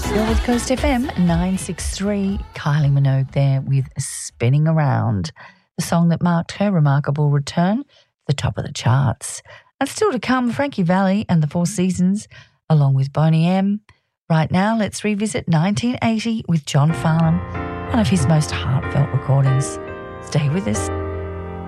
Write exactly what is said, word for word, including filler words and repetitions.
You're with Coast F M nine sixty-three. Kylie Minogue there with Spinning Around, the song that marked her remarkable return to the top of the charts. And still to come, Frankie Valli and the Four Seasons, along with Boney M. Right now, let's revisit nineteen eighty with John Farnham, one of his most heartfelt recordings. Stay with us.